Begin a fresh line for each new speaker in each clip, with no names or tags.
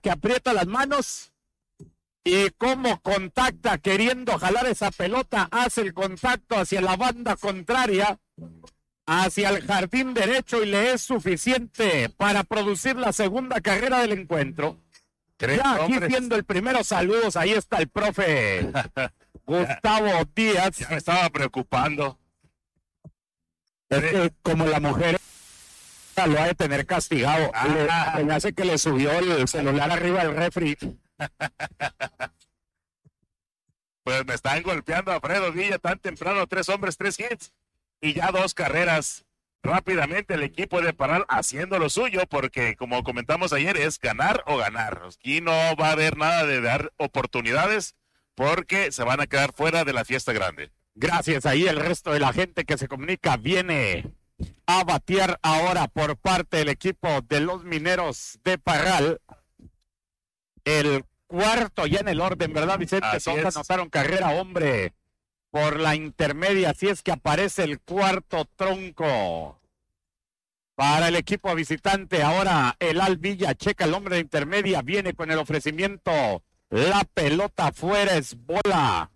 que aprieta las manos y cómo contacta queriendo jalar esa pelota, hace el contacto hacia la banda contraria, hacia el jardín derecho y le es suficiente para producir la segunda carrera del encuentro. Ya aquí siendo el primero, saludos, ahí está el profe Gustavo Díaz.
Ya me estaba preocupando.
Es que como la mujer lo ha de tener castigado, me hace que le subió el celular arriba del refri.
Pues me están golpeando a Fredo Villa tan temprano, 3 hombres, 3 hits y ya 2 carreras. Rápidamente el equipo de Parral haciendo lo suyo, porque como comentamos ayer, es ganar o ganar. Aquí no va a haber nada de dar oportunidades, porque se van a quedar fuera de la fiesta grande.
Gracias, ahí el resto de la gente que se comunica viene a batear ahora por parte del equipo de los Mineros de Parral. El cuarto ya en el orden, ¿verdad, Vicente? Todos anotaron carrera, hombre, por la intermedia, así es que aparece el cuarto tronco para el equipo visitante. Ahora el Al Villa checa el hombre de intermedia, viene con el ofrecimiento, la pelota afuera, es bola.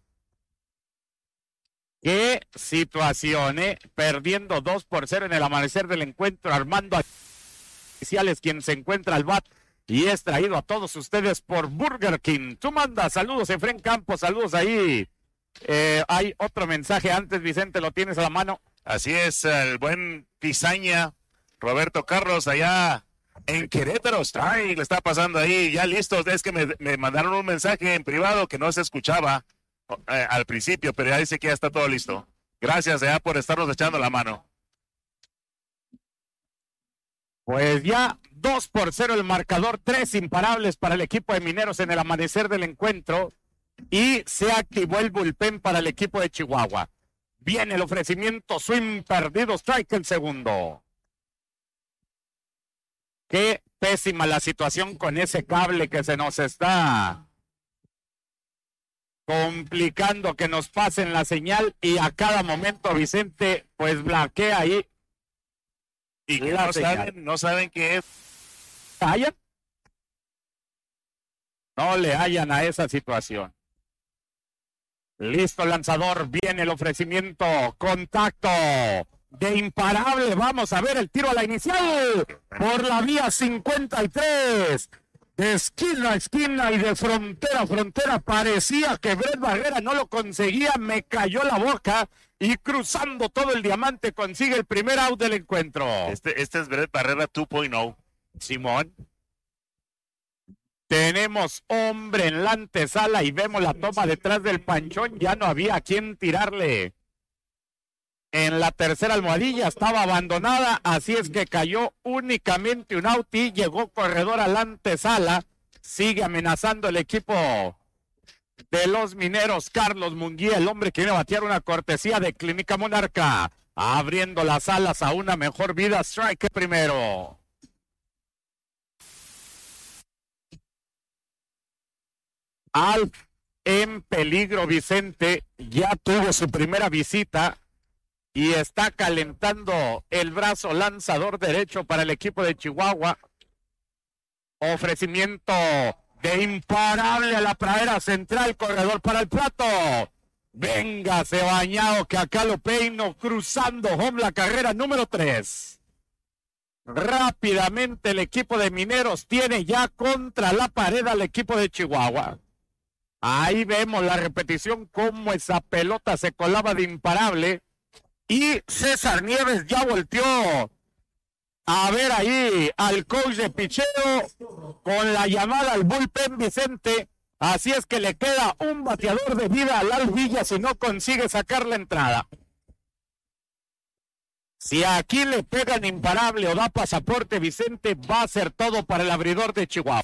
Qué situación, perdiendo 2-0 en el amanecer del encuentro. Armando Oficiales, quien se encuentra al bat y es traído a todos ustedes por Burger King. Tú mandas, saludos Efren Campos, saludos ahí. Hay otro mensaje antes, Vicente, ¿lo tienes a la mano?
Así es, el buen Pizaña, Roberto Carlos, allá en Querétaro, le está pasando ahí, ya listos. Es que me mandaron un mensaje en privado que no se escuchaba al principio, pero ya dice que ya está todo listo. Gracias ya por estarnos echando la mano.
Pues ya 2-0 el marcador, 3 imparables para el equipo de Mineros en el amanecer del encuentro. Y se activó el bullpen para el equipo de Chihuahua. Viene el ofrecimiento, swing perdido, strike el segundo. Qué pésima la situación con ese cable que se nos está complicando que nos pasen la señal y a cada momento Vicente pues blanquea ahí.
Y que no saben qué es.
¿Hallan? No le hallan a esa situación. Listo, lanzador, viene el ofrecimiento, contacto de imparable, vamos a ver el tiro a la inicial, por la vía 53, de esquina a esquina y de frontera a frontera, parecía que Brett Barrera no lo conseguía, me cayó la boca y cruzando todo el diamante consigue el primer out del encuentro.
Este es Brett Barrera 2.0.
Simón. Tenemos hombre en la antesala y vemos la toma detrás del panchón. Ya no había a quien tirarle. En la tercera almohadilla estaba abandonada, así es que cayó únicamente un out y llegó corredor a la antesala. Sigue amenazando el equipo de los Mineros. Carlos Munguía, el hombre que viene a batear una cortesía de Clínica Monarca, abriendo las alas a una mejor vida. Strike primero. Alf en peligro, Vicente, ya tuvo su primera visita y está calentando el brazo lanzador derecho para el equipo de Chihuahua. Ofrecimiento de imparable a la pradera central, corredor para el plato. Véngase bañado que acá lo peino, cruzando home la carrera número 3. Rápidamente el equipo de Mineros tiene ya contra la pared al equipo de Chihuahua. Ahí vemos la repetición, cómo esa pelota se colaba de imparable. Y César Nieves ya volteó a ver ahí al coach de picheo con la llamada al bullpen, Vicente. Así es que le queda un bateador de vida al Al Villa si no consigue sacar la entrada. Si aquí le pegan imparable o da pasaporte, Vicente, va a ser todo para el abridor de Chihuahua.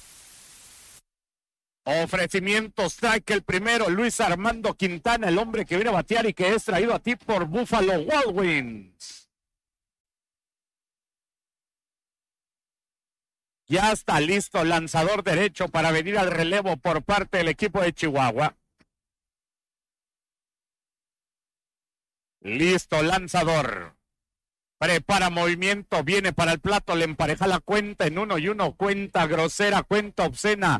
Ofrecimiento, strike el primero, Luis Armando Quintana, el hombre que viene a batear y que es traído a ti por Buffalo Wild Wings. Ya está listo, lanzador derecho para venir al relevo por parte del equipo de Chihuahua. Listo, lanzador. Prepara movimiento, viene para el plato, le empareja la cuenta en 1-1, cuenta grosera, cuenta obscena.